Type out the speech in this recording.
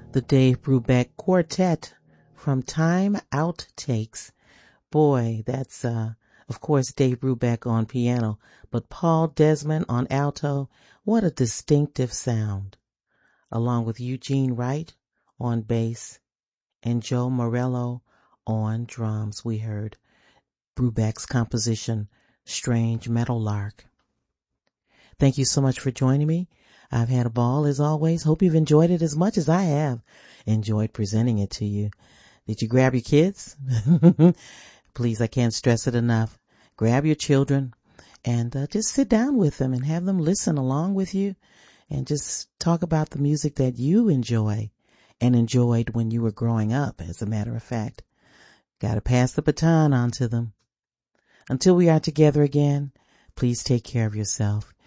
the Dave Brubeck Quartet from Time Outtakes. Boy, that's, of course, Dave Brubeck on piano, but Paul Desmond on alto. What a distinctive sound. Along with Eugene Wright on bass and Joe Morello on drums, we heard Brubeck's composition, Strange Meadowlark. Thank you so much for joining me. I've had a ball as always. Hope you've enjoyed it as much as I have enjoyed presenting it to you. Did you grab your kids? Please, I can't stress it enough. Grab your children and just sit down with them and have them listen along with you and just talk about the music that you enjoy and enjoyed when you were growing up, as a matter of fact. Got to pass the baton on to them. Until we are together again, please take care of yourself.